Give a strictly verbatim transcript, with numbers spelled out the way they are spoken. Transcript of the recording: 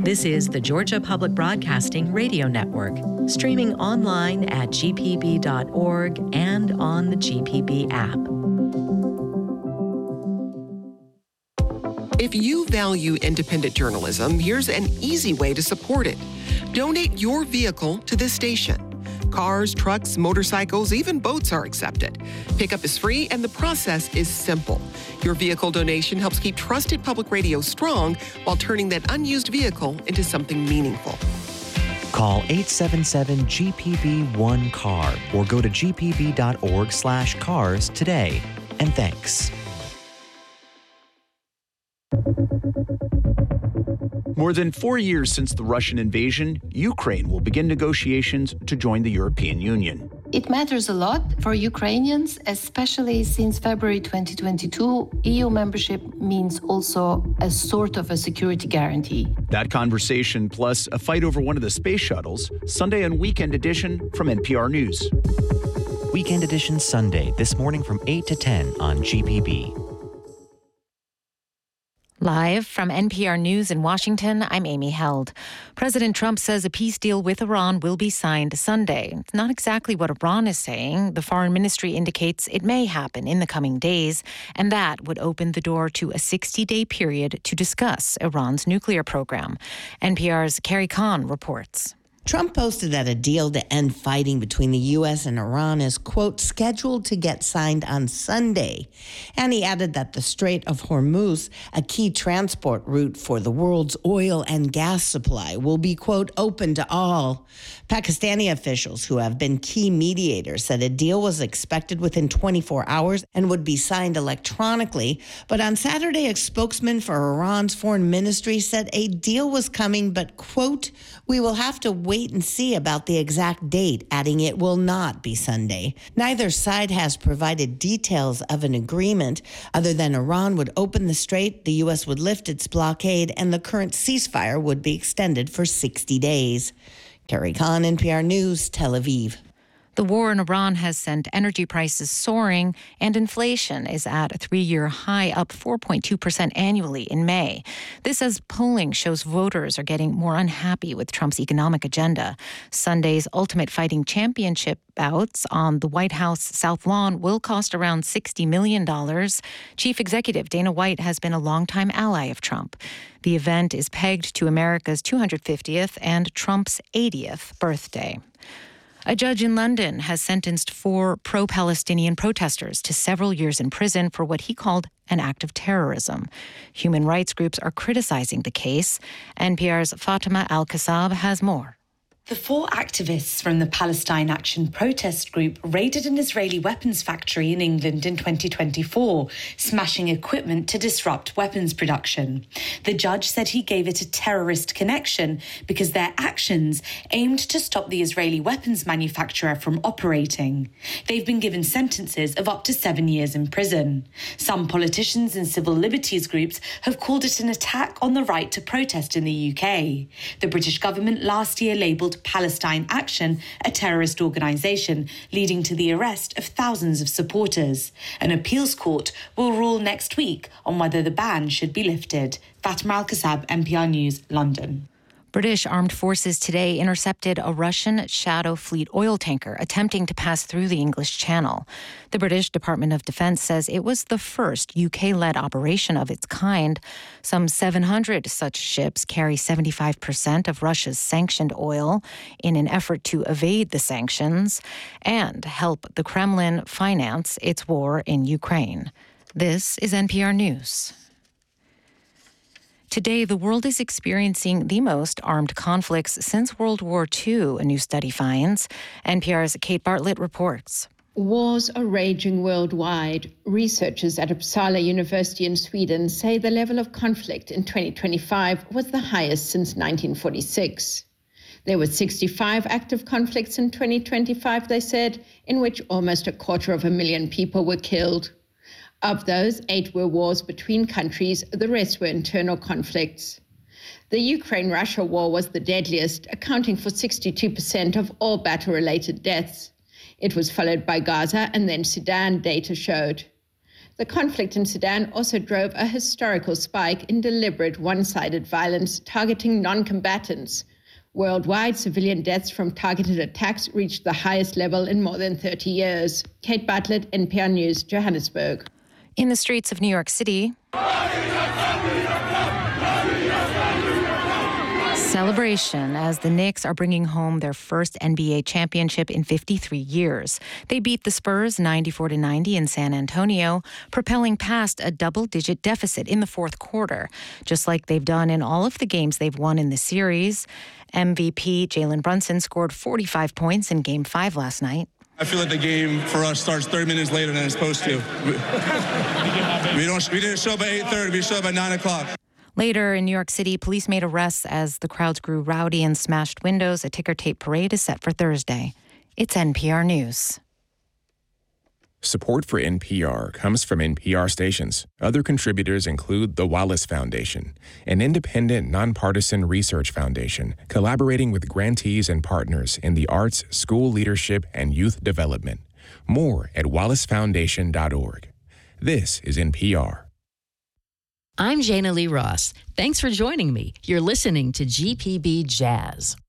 This is the Georgia Public Broadcasting Radio Network, streaming online at g p b dot org and on the G P B app. If you value independent journalism, here's an easy way to support it. Donate your vehicle to this station. Cars, trucks, motorcycles, even boats are accepted. Pickup is free and the process is simple. Your vehicle donation helps keep trusted public radio strong while turning that unused vehicle into something meaningful. Call eight seven seven G P B one C A R or go to g p b dot org slash cars today. And thanks. More than four years since the Russian invasion, Ukraine will begin negotiations to join the European Union. It matters a lot for Ukrainians, especially since February twenty twenty-two, E U membership means also a sort of a security guarantee. That conversation, plus a fight over one of the space shuttles, Sunday and Weekend Edition from N P R News. Weekend Edition Sunday, this morning from eight to ten on G P B. Live from N P R News in Washington, I'm Amy Held. President Trump says a peace deal with Iran will be signed Sunday. It's not exactly what Iran is saying. The foreign ministry indicates it may happen in the coming days, and that would open the door to a sixty-day period to discuss Iran's nuclear program. N P R's Carrie Kahn reports. Trump posted that a deal to end fighting between the U S and Iran is, quote, scheduled to get signed on Sunday. And he added that the Strait of Hormuz, a key transport route for the world's oil and gas supply, will be, quote, open to all. Pakistani officials who have been key mediators said a deal was expected within twenty-four hours and would be signed electronically. But on Saturday, a spokesman for Iran's foreign ministry said a deal was coming, but, quote, we will have to wait and see about the exact date, adding it will not be Sunday. Neither side has provided details of an agreement other than Iran would open the strait, the U S would lift its blockade, and the current ceasefire would be extended for sixty days. Carrie Kahn, N P R News, Tel Aviv. The war in Iran has sent energy prices soaring, and inflation is at a three-year high, up four point two percent annually in May. This as polling shows voters are getting more unhappy with Trump's economic agenda. Sunday's Ultimate Fighting Championship bouts on the White House South Lawn will cost around sixty million dollars. Chief Executive Dana White has been a longtime ally of Trump. The event is pegged to America's two hundred fiftieth and Trump's eightieth birthday. A judge in London has sentenced four pro-Palestinian protesters to several years in prison for what he called an act of terrorism. Human rights groups are criticizing the case. N P R's Fatima Al-Kassab has more. The four activists from the Palestine Action protest group raided an Israeli weapons factory in England in twenty twenty-four, smashing equipment to disrupt weapons production. The judge said he gave it a terrorist connection because their actions aimed to stop the Israeli weapons manufacturer from operating. They've been given sentences of up to seven years in prison. Some politicians and civil liberties groups have called it an attack on the right to protest in the U K. The British government last year labelled Palestine Action a terrorist organisation, leading to the arrest of thousands of supporters. An appeals court will rule next week on whether the ban should be lifted. Fatima Al-Kassab, N P R News, London. British armed forces today intercepted a Russian Shadow Fleet oil tanker attempting to pass through the English Channel. The British Department of Defense says it was the first U K-led operation of its kind. Some seven hundred such ships carry seventy-five percent of Russia's sanctioned oil in an effort to evade the sanctions and help the Kremlin finance its war in Ukraine. This is N P R News. Today, the world is experiencing the most armed conflicts since World War Two, a new study finds. N P R's Kate Bartlett reports. Wars are raging worldwide. Researchers at Uppsala University in Sweden say the level of conflict in twenty twenty-five was the highest since nineteen forty-six. There were sixty-five active conflicts in twenty twenty-five, they said, in which almost a quarter of a million people were killed. Of those, eight were wars between countries, the rest were internal conflicts. The Ukraine-Russia war was the deadliest, accounting for sixty-two percent of all battle-related deaths. It was followed by Gaza and then Sudan, data showed. The conflict in Sudan also drove a historical spike in deliberate one-sided violence targeting non-combatants. Worldwide, civilian deaths from targeted attacks reached the highest level in more than thirty years. Kate Bartlett, N P R News, Johannesburg. In the streets of New York City, celebration as the Knicks are bringing home their first N B A championship in fifty-three years. They beat the Spurs ninety-four to ninety in San Antonio, propelling past a double-digit deficit in the fourth quarter, just like they've done in all of the games they've won in the series. M V P Jalen Brunson scored forty-five points in Game five last night. I feel like the game for us starts thirty minutes later than it's supposed to. We, we don't. We didn't show up at eight thirty. We showed up at nine o'clock. Later in New York City, police made arrests as the crowds grew rowdy and smashed windows. A ticker tape parade is set for Thursday. It's N P R News. Support for N P R comes from N P R stations. Other contributors include the Wallace Foundation, an independent, nonpartisan research foundation collaborating with grantees and partners in the arts, school leadership, and youth development. More at wallace foundation dot org. This is N P R. I'm Jana Lee Ross. Thanks for joining me. You're listening to G P B Jazz.